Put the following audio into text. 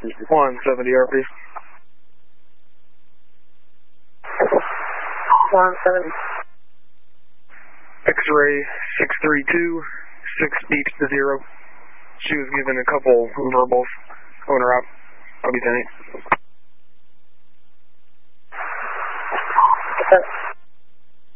170 RP. 170. X-ray 632, 6 beeps to 0. She was given a couple verbals. Owner up. I'll be 10-8.